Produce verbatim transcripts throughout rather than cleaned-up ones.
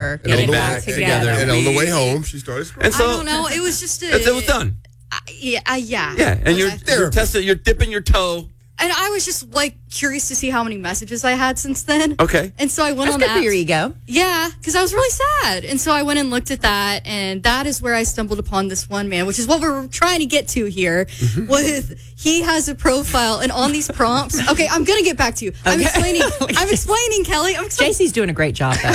together. And, on the, back way, together. and on the way home, she started screaming. And so, I don't know. It was just a, it, it was done. I, yeah, I, yeah. Yeah, and you're, Okay. you're testing, you're dipping your toe. And I was just like curious to see how many messages I had since then. Okay. And so I went That's on good the for your apps. ego. Yeah, because I was really sad. And so I went and looked at that, and that is where I stumbled upon this one man, which is what we're trying to get to here. With he has a profile, and on these prompts. Okay, I'm gonna get back to you. I'm explaining. I'm explaining, Kelly. I'm explaining. J C's doing a great job, though.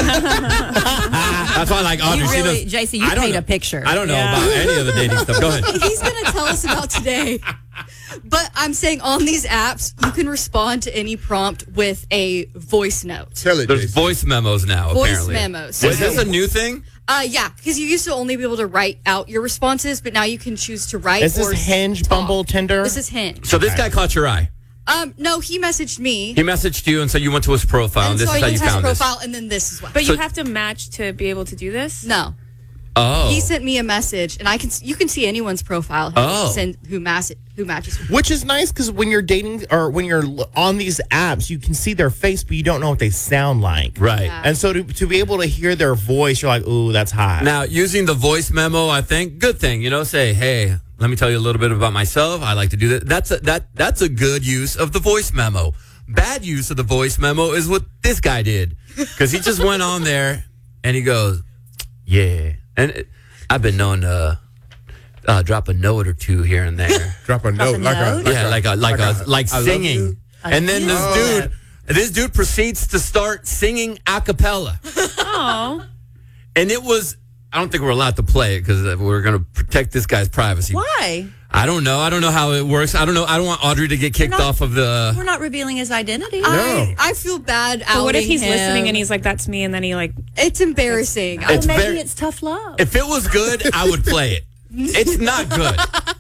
That's why I like Audrey. You she really, does, J C, you I don't paint know- a picture. I don't know Yeah. about any of the dating stuff. Go ahead. He's gonna tell us about today. But I'm saying on these apps, you can respond to any prompt with a voice note. Tell it, There's Jason. voice memos now, Voice apparently. memos. Is this a new thing? Uh, yeah, because you used to only be able to write out your responses, but now you can choose to write. Is this or Hinge, talk. Bumble, Tinder? This is Hinge. So this guy caught your eye. Um, no, he messaged me. He messaged you, and so you went to his profile, and, and this so is I how you went to his found this. profile, and then this is what. But So- you have to match to be able to do this? no, Oh. he sent me a message, and I can you can see anyone's profile. Who Oh. send, who mass who matches. with. Which is nice because when you're dating or when you're l- on these apps, you can see their face, but you don't know what they sound like. Right. Yeah. And so to, to be able to hear their voice, you're like, ooh, that's hot. Now, using the voice memo, I think, good thing. You know, say, hey, let me tell you a little bit about myself. I like to do that. That's a, that. That's a good use of the voice memo. Bad use of the voice memo is what this guy did. Because he just went on there and he goes, yeah. And it, I've been known to uh, drop a note or two here and there. Drop a note. a like note? A, yeah, like a, like a, like I love singing. you. And then this Oh. dude, this dude proceeds to start singing a cappella. Oh. And it was, I don't think we're allowed to play it because we're going to protect this guy's privacy. Why? I don't know. I don't know how it works. I don't know. I don't want Audrey to get kicked not- off of the. We're not revealing his identity. I, I feel bad. But what if outing he's him. listening and he's like, that's me, and then he like, It's embarrassing. Well, It's maybe very- it's tough love. If it was good, I would play it. It's not good.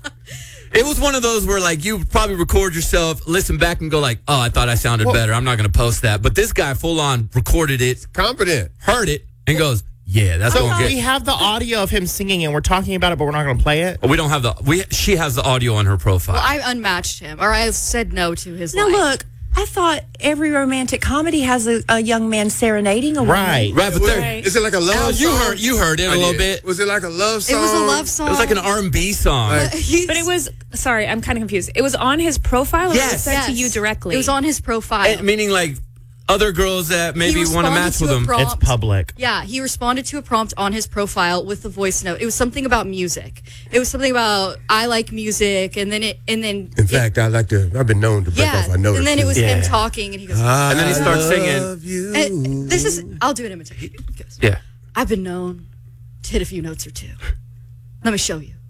It was one of those where, like, you probably record yourself, listen back, and go like, "Oh, I thought I sounded better. I'm not going to post that." But this guy full on recorded it, Confident. heard it, and goes, "Yeah, that's so going we good." have the audio of him singing, and we're talking about it, but we're not going to play it. We don't have the. We she has the audio on her profile. Well, I unmatched him, or I said no to his. Now life. look, I thought every romantic comedy has a, a young man serenading a woman. Right. right, but there, Right. Is it like a love Al, song? you heard you heard it a I little did. bit. Was it like a love song? It was a love song. It was like an R and B song. Like- He's- but it was, sorry, I'm kind of confused. It was on his profile or Yes. it was sent to Yes. you directly? It was on his profile. And meaning like other girls that maybe He want to responded match to with a him. prompt. It's public. Yeah, he responded to a prompt on his profile with the voice note. It was something about music. It was something about I like music, and then it, and then In it- fact, I like to. I've been known to break yeah, off my note. and then it was Yeah. him talking, and he goes, And then he starts singing. Love you. and this is I'll do an imitation. He goes, Yeah. I've been known to hit a few notes or two. Let me show you.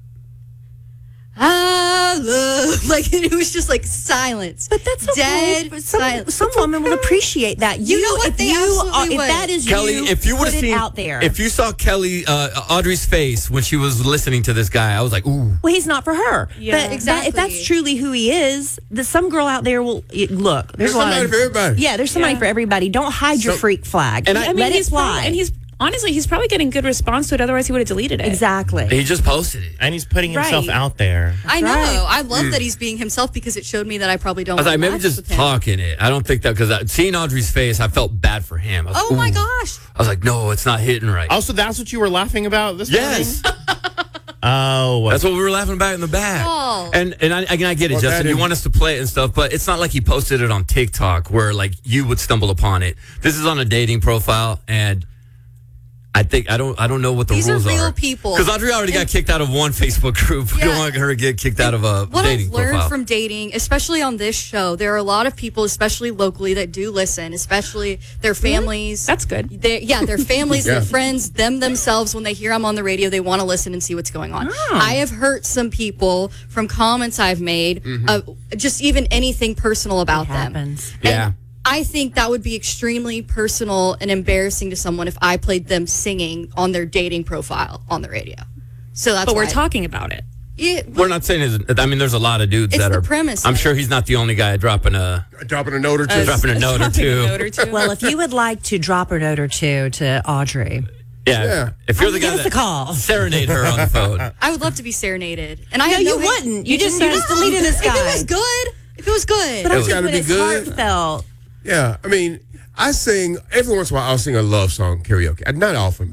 I love like and it was just like silence. But that's okay. dead But some, silence. some woman will appreciate that. You, know what? if They you absolutely are, if would. that is Kelly, you, if you would put have it seen out there. if you saw Kelly uh, Audrey's face when she was listening to this guy, I was like, ooh. well, he's not for her. Yeah. But Exactly. that, if that's truly who he is, the, some girl out there will it, look. There's, There's a lot somebody of, for everybody. Yeah, there's somebody Yeah. for everybody. Don't hide your So- freak flag. And I- I mean, let he's it fly. probably, and he's honestly, he's probably getting good response to it. Otherwise, he would have deleted it. exactly. He just posted it. And he's putting himself Right. out there. I know. right. I love that he's being himself because it showed me that I probably don't. I was like, want to maybe match just with him. talking it. I don't think that because seeing Audrey's face, I felt bad for him. I was Oh like, my ooh. gosh! I was like, no, it's not hitting right. Also, that's what you were laughing about this Yes, morning? Oh. that's what we were laughing about in the back. Oh. And and I, again, I get it, Well, Justin. that You is- want us to play it and stuff, but it's not like he posted it on TikTok where like you would stumble upon it. This is on a dating profile, and I think I don't I don't know what the These are rules real people. Because Audrey already got kicked out of one Facebook group. We don't Yeah. want her to get kicked out of a What dating I've learned profile. from dating, especially on this show, there are a lot of people, especially locally, that do listen, especially their families. That's good. Their, yeah, their families, Yeah. their friends, them themselves, when they hear I'm on the radio, they want to listen and see what's going on. I have hurt some people from comments I've made, uh, just even anything personal about them. happens. Yeah. And I think that would be extremely personal and embarrassing to someone if I played them singing on their dating profile on the radio. So that's But we're why- talking about it. Yeah, We're not saying his, I mean, there's a lot of dudes It's that the are. premise I'm of sure it. he's not the only guy dropping a Dropping a note or two. dropping a note or Dropping a two. note or two. Well, if you would like to drop a note or two to Audrey, Yeah. Yeah. If you're the guy give us that a call. serenade her on the phone. I would love to be serenaded. And I No, have you no wouldn't. You just said- you just deleted this guy. If it was good, if it was good. But I It's think gotta when be it's good. heartfelt. Yeah, I mean, I sing every once in a while. I'll sing a love song karaoke. Not often.